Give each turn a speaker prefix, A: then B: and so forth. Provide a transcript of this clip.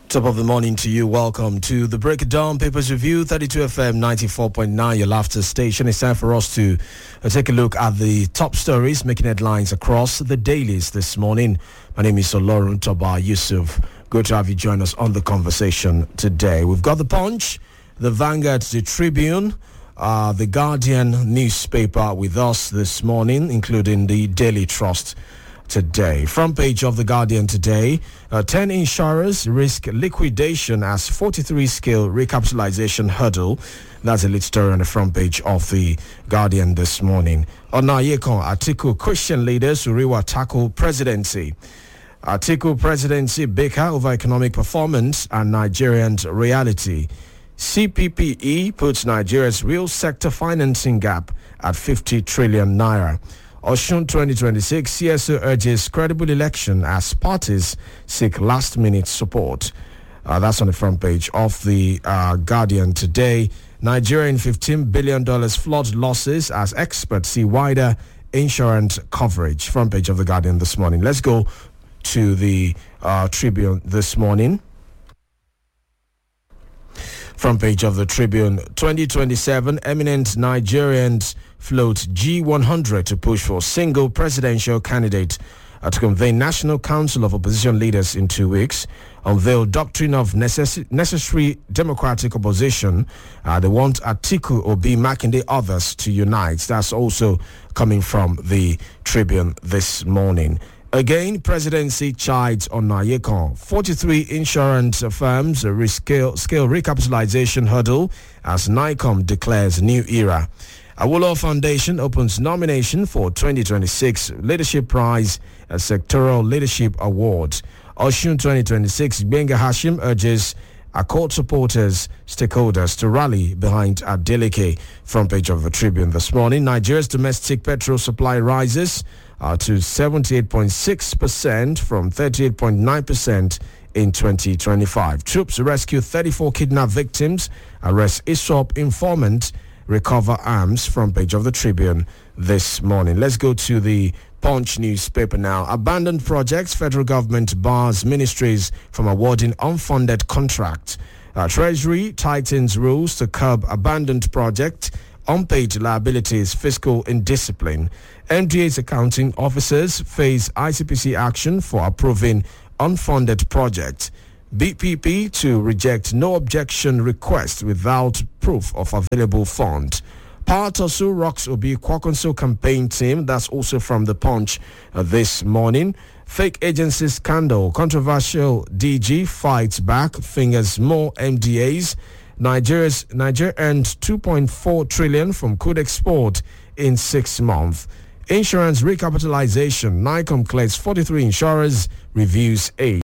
A: Top of the morning to you. Welcome to the Break It Down Papers Review, 32 FM 94.9, your laughter station. It's time for us to take a look at the top stories making headlines across the dailies this morning. My name is Olorun Toba Yusuf. Good to have you join us on the conversation today. We've got the Punch, the Vanguard, the Tribune, the Guardian newspaper with us this morning, including the Daily Trust today. Front page of the Guardian today, 10 insurers risk liquidation as 43-scale recapitalization hurdle. That's a lead story on the front page of the Guardian this morning. Onayekon, Atiku, Christian leaders Uriwa tackle presidency. Atiku presidency bicker over economic performance and Nigerian reality. CPPE puts Nigeria's real sector financing gap at 50 trillion naira. Osun 2026, CSO urges credible election as parties seek last-minute support. That's on the front page of the Guardian today. Nigeria in $15 billion flood losses as experts see wider insurance coverage. Front page of the Guardian this morning. Let's go to the Tribune this morning. Front page of the Tribune, 2027, eminent Nigerians float G100 to push for single presidential candidate to convene National Council of Opposition Leaders in 2 weeks. Unveil doctrine of necessary democratic opposition. They want Atiku, Obi, Makinde, others to unite. That's also coming from the Tribune this morning. Again, presidency chides on Onayekon. 43 insurance firms scale recapitalization hurdle as NICOM declares new era. Awolowo Foundation opens nomination for 2026 Leadership Prize Sectoral Leadership Award. Osun 2026, Gbenga Hashim urges Accord supporters, stakeholders to rally behind Adeleke. Front page of the Tribune this morning. Nigeria's domestic petrol supply rises to 78.6% from 38.9% in 2025. Troops rescue 34 kidnapped victims, arrest ISWAP informant, recover arms. Front page of the Tribune this morning. Let's go to the Punch newspaper now. Abandoned projects, federal government bars ministries from awarding unfunded contract. Treasury tightens rules to curb abandoned project. Unpaid liabilities, fiscal indiscipline. MDA's accounting officers face ICPC action for approving unfunded projects. BPP to reject no objection request without proof of available fund. Power Tosu rocks Obi Kwakonso campaign team. That's also from the Punch this morning. Fake agency scandal. Controversial DG fights back. Fingers more MDAs. Nigeria earned 2.4 trillion from crude export in 6 months. Insurance recapitalization. NICOM clears 43 insurers, reviews 8.